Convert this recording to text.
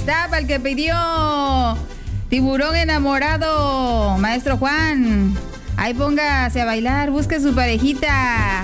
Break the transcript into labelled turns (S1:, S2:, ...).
S1: está, para el que pidió Tiburón Enamorado, maestro Juan. Ahí póngase a bailar, busque su parejita.